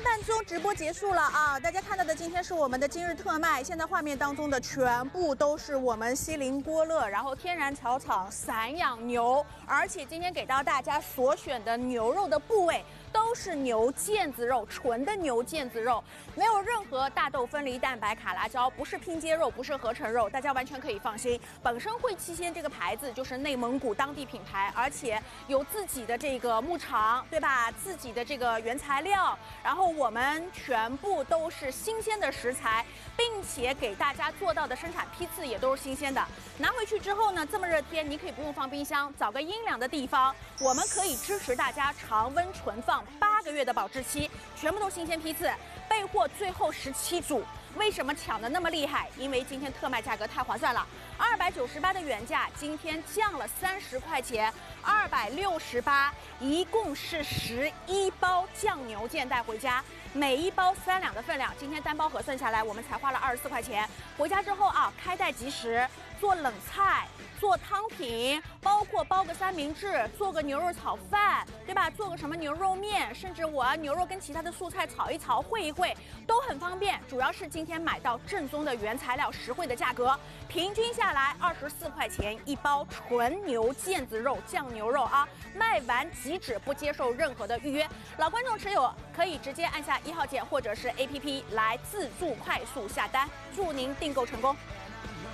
半钟直播结束了啊！大家看到的今天是我们的今日特卖，现在画面当中的全部都是我们西林郭乐，然后天然草场散养牛，而且今天给到大家所选的牛肉的部位都是牛腱子肉，纯的牛腱子肉，没有任何大豆分离蛋白、卡拉胶，不是拼接肉，不是合成肉，大家完全可以放心。本身汇七鲜这个牌子就是内蒙古当地品牌，而且有自己的这个牧场，对吧？自己的这个原材料，然后我们全部都是新鲜的食材，并且给大家做到的生产批次也都是新鲜的。拿回去之后呢，这么热天你可以不用放冰箱，找个阴凉的地方，我们可以支持大家常温存放8个月的保质期，全部都新鲜批次，备货最后17组。为什么抢的那么厉害？因为今天特卖价格太划算了，298的原价，今天降了30块钱，268，一共是11包酱牛腱带回家，每一包3两的分量，今天单包核算下来，我们才花了24块钱。回家之后啊，开袋即食，做冷菜。做汤品，包括包个三明治，做个牛肉炒饭，对吧？做个什么牛肉面，甚至我牛肉跟其他的素菜炒一炒，烩一烩，都很方便。主要是今天买到正宗的原材料，实惠的价格，平均下来24块钱一包纯牛腱子肉酱牛肉啊！卖完即止，不接受任何的预约。老观众持有可以直接按下1号键或者是 APP 来自助快速下单，祝您订购成功。